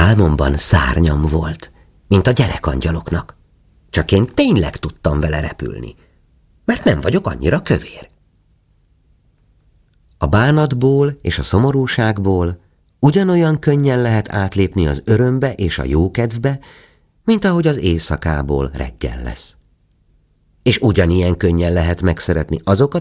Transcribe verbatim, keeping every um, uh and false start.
Álmomban szárnyam volt, mint a gyerekangyaloknak. Csak én tényleg tudtam vele repülni, mert nem vagyok annyira kövér. A bánatból és a szomorúságból ugyanolyan könnyen lehet átlépni az örömbe és a jókedvbe, mint ahogy az éjszakából reggel lesz. És ugyanilyen könnyen lehet megszeretni azokat